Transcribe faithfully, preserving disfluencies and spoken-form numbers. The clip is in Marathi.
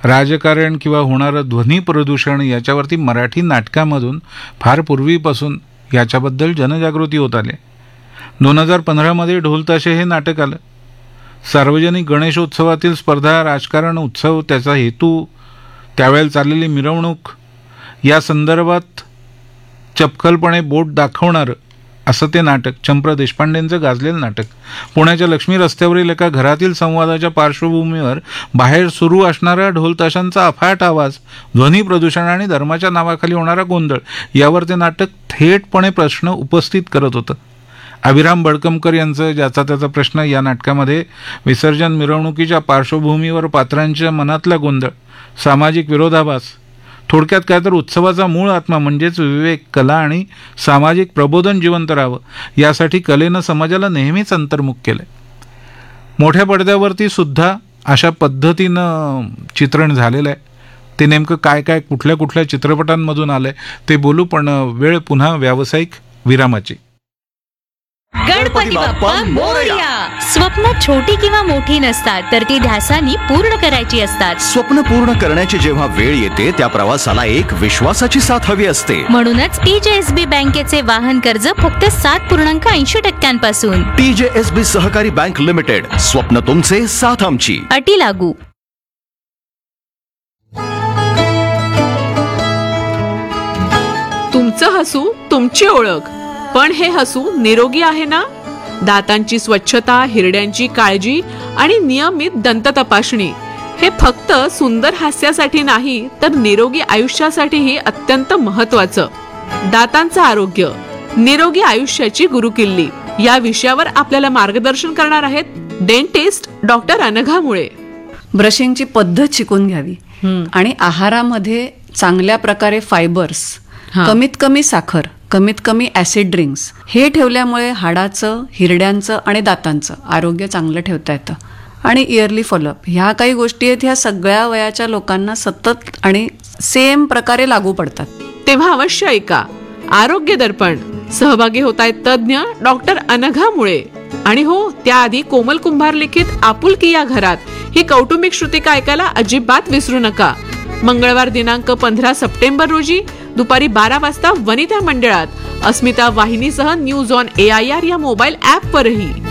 राजकारण किंवा होणारं ध्वनी प्रदूषण याच्यावरती मराठी नाटकामधून फार पूर्वीपासून याच्याबद्दल जनजागृती होत आली. दोन हजार पंधरामध्ये ढोलताशे हे नाटक आलं. सार्वजनिक गणेशोत्सवातील स्पर्धा, राजकारण, उत्सव, त्याचा हेतू, त्यावेळेला चाललेली मिरवणूक या संदर्भात चपखलपणे बोट दाखवणारं असं ते नाटक, चंप्र देशपांडेंचं गाजलेलं नाटक. पुण्याच्या लक्ष्मी रस्त्यावरील एका घरातील संवादाच्या पार्श्वभूमीवर बाहेर सुरू असणारा ढोलताशांचा अफाट आवाज, ध्वनी प्रदूषण आणि धर्माच्या नावाखाली होणारा गोंधळ यावर ते नाटक थेटपणे प्रश्न उपस्थित करत होतं. अभिराम बडकमकर यांचं ज्याचा त्याचा प्रश्न या नाटकामध्ये विसर्जन मिरवणुकीच्या पार्श्वभूमीवर पात्रांच्या मनातला गोंधळ, सामाजिक विरोधाभास, थोडक्यात काय तर उत्सवाचा मूळ आत्मा म्हणजेच विवेक, कला आणि सामाजिक प्रबोधन जिवंत राहावं यासाठी कलेनं समाजाला नेहमीच अंतर्मुख केलं. मोठ्या पडद्यावरती सुद्धा अशा पद्धतीनं चित्रण झालेलं आहे. ते नेमकं काय काय कुठल्या कुठल्या चित्रपटांमधून आलं आहे ते बोलू, पण वेळ पुन्हा व्यावसायिक विरामाची. गणपती बाप्पा मोरया. स्वप्न छोटी किंवा मोठी नसतात, तर ती ध्यासानी पूर्ण करायची असतात. स्वप्न पूर्ण करण्याची जेव्हा वेळ येते त्या प्रवासाला एक विश्वासाची साथ हवी असते. म्हणूनच टीजेएसबी बँकेचे वाहन कर्ज फक्त सात पूर्णांक ऐंशी टक्क्यांपासून. टीजेएसबी सहकारी बँक लिमिटेड, स्वप्न तुमचे, साथ आमची. अटी लागू. तुमचं हसू तुमची ओळख, पण हे हसू निरोगी आहे ना? दातांची स्वच्छता, हिरड्यांची काळजी आणि नियमित दंत तपासणी हे फक्त सुंदर हास्यासाठी नाही, तर निरोगी आयुष्यासाठीही अत्यंत महत्वाचं. दातांचं आरोग्य, निरोगी आयुष्याची गुरुकिल्ली या विषयावर आपल्याला मार्गदर्शन करणार आहेत डेंटिस्ट डॉक्टर अनघा मुळे. ब्रशिंगची पद्धत शिकून घ्यावी आणि आहारामध्ये चांगल्या प्रकारे फायबर्स, कमीत कमी साखर, कमीत कमी ऍसिड ड्रिंक्स हे ठेवल्यामुळे हाडाचं, हिरड्यांचं आणि दातांचं आरोग्य चांगलं ठेवता येतं. आणि इयरली फॉलोअप ह्या काही गोष्टी आहेत, ह्या सगळ्या वयाच्या लोकांना सतत आणि सेम प्रकारे लागू पडतात. तेव्हा अवश्य ऐका आरोग्य दर्पण. सहभागी होत आहेत तज्ज्ञ डॉक्टर अनघा मुळे. आणि हो, त्याआधी कोमल कुंभार लिखित आपुलकी या घरात ही कौटुंबिक श्रुतिका ऐकायला अजिबात विसरू नका. मंगळवार दिनांक पंधरा सप्टेंबर रोजी दुपारी बारा वाजता वनिता मंडळात अस्मिता वाहिनीसह news on A I R या मोबाईल ऍपवरही.